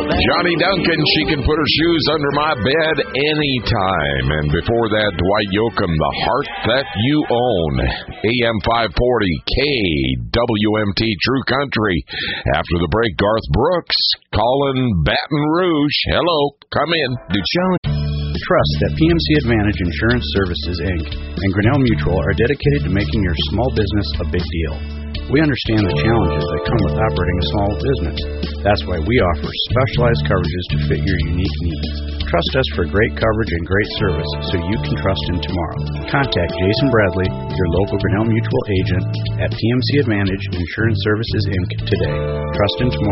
Johnny Duncan, she can put her shoes under my bed anytime. And before that, Dwight Yoakam, the heart that you own. AM 540, KWMT True Country. After the break, Garth Brooks calling Baton Rouge. Hello, come in. Trust that PMC Advantage Insurance Services, Inc. and Grinnell Mutual are dedicated to making your small business a big deal. We understand the challenges that come with operating a small business. That's why we offer specialized coverages to fit your unique needs. Trust us for great coverage and great service so you can trust in tomorrow. Contact Jason Bradley, your local Grinnell Mutual agent at PMC Advantage Insurance Services, Inc. today. Trust in tomorrow.